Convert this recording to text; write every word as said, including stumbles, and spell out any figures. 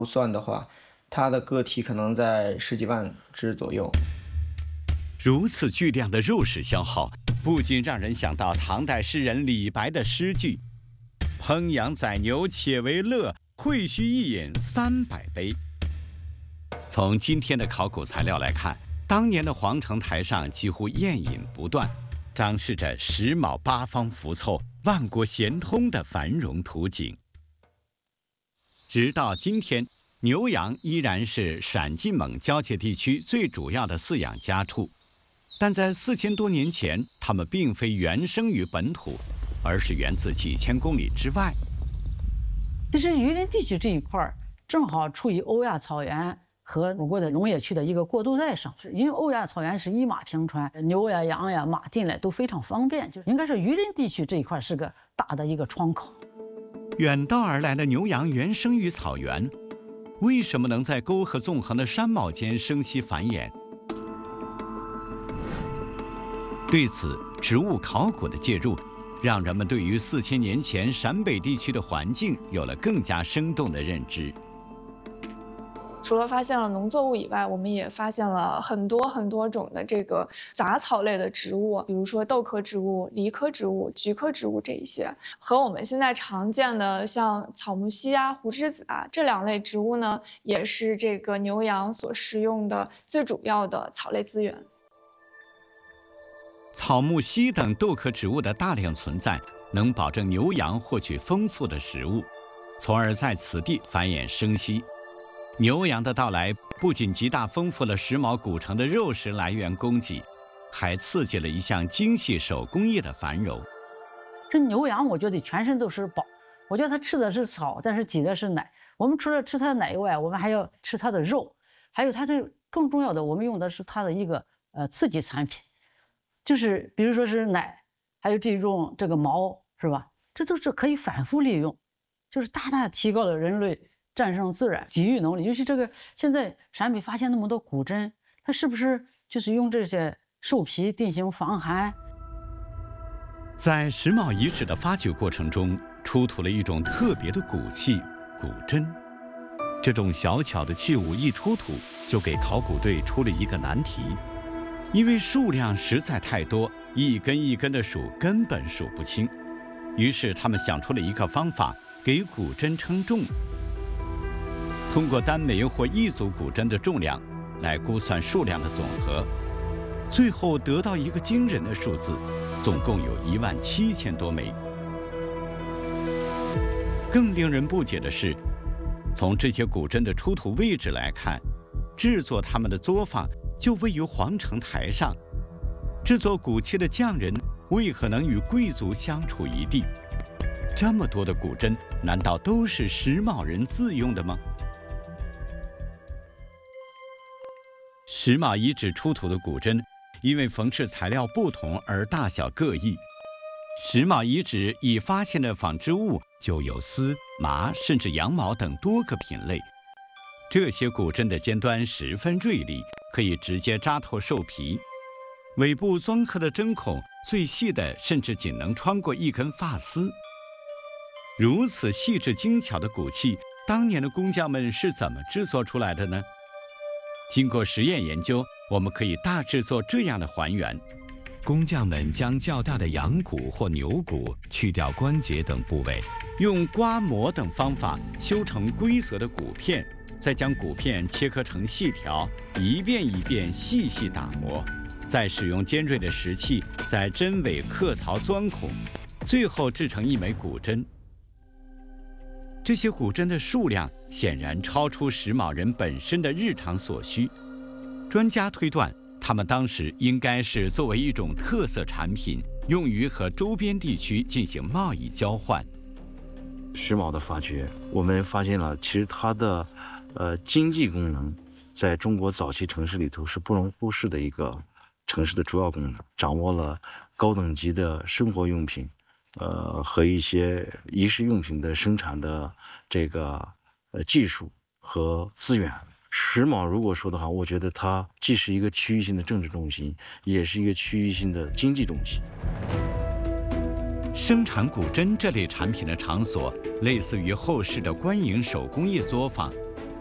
估算的话，它的个体可能在十几万只左右。 如此巨量的肉食消耗，不仅让人想到唐代诗人李白的诗句“烹羊宰牛且为乐，会须一饮三百杯”。从今天的考古材料来看，当年的皇城台上几乎宴饮不断，彰示着时髦八方福凑、万国咸通的繁荣图景。直到今天，牛羊依然是陕晋蒙交界地区最主要的饲养家畜。但在四千多年前，它们并非原生于本土，而是源自几千公里之外。 其实榆林地区这一块儿正好处于欧亚草原和我国的农业区的一个过渡带上，因为欧亚草原是一马平川，牛呀、羊呀、马进来都非常方便，就应该是榆林地区这一块是个大的一个窗口。 远道而来的牛羊原生于草原，为什么能在沟壑纵横的山峁间生息繁衍？对此，植物考古的介入，让人们对于四千年前陕北地区的环境有了更加生动的认知。 除了发现了农作物以外，我们也发现了很多很多种的这个杂草类的植物，比如说豆科植物、梨科植物、菊科植物这一些，和我们现在常见的像草木樨啊、胡枝子啊这两类植物呢，也是这个牛羊所食用的最主要的草类资源。 草木樨等豆科植物的大量存在，能保证牛羊获取丰富的食物，从而在此地繁衍生息。牛羊的到来不仅极大丰富了时髦古城的肉食来源供给，还刺激了一项精细手工业的繁荣。 这牛羊，我觉得全身都是宝。我觉得它吃的是草，但是挤的是奶。我们除了吃它的奶以外，我们还要吃它的肉，还有它的更重要的，我们用的是它的一个呃刺激产品。就是比如说是奶，还有这种这个毛，是吧？这都是可以反复利用，就是大大提高了人类战胜自然抵御能力。尤其这个现在陕北发现那么多古镇，它是不是就是用这些兽皮进行防寒？ 在石峁遗址的发掘过程中，出土了一种特别的骨器——骨针。这种小巧的器物一出土，就给考古队出了一个难题。因为数量实在太多，一根一根的数根本数不清，于是他们想出了一个方法，给骨针称重。通过单枚或一组骨针的重量来估算数量的总和，最后得到一个惊人的数字，总共有一万七千多枚。更令人不解的是，从这些骨针的出土位置来看，制作它们的作坊就位于皇城台上，制作骨器的匠人为何能与贵族相处一地？这么多的骨针，难道都是石峁人自用的吗？石峁遗址出土的骨针，因为缝制材料不同而大小各异。石峁遗址已发现的纺织物就有丝、麻，甚至羊毛等多个品类。这些骨针的尖端十分锐利，可以直接扎透兽皮，尾部钻刻的针孔最细的甚至仅能穿过一根发丝。如此细致精巧的骨器，当年的工匠们是怎么制作出来的呢？经过实验研究，我们可以大致做这样的还原： 工匠们将较大的羊骨或牛骨去掉关节等部位， 用刮磨等方法修成规则的骨片，再将骨片切割成细条，一遍一遍细细打磨，再使用尖锐的石器在针尾刻槽钻孔，最后制成一枚骨针。这些骨针的数量显然超出石峁人本身的日常所需，专家推断，他们当时应该是作为一种特色产品，用于和周边地区进行贸易交换。 石峁的发掘，我们发现了，其实它的呃经济功能，在中国早期城市里头是不容忽视的一个城市的主要功能，掌握了高等级的生活用品，呃和一些仪式用品的生产的这个呃技术和资源。石峁如果说的话，我觉得它既是一个区域性的政治中心，也是一个区域性的经济中心。 生产骨针这类产品的场所，类似于后世的官营手工业作坊，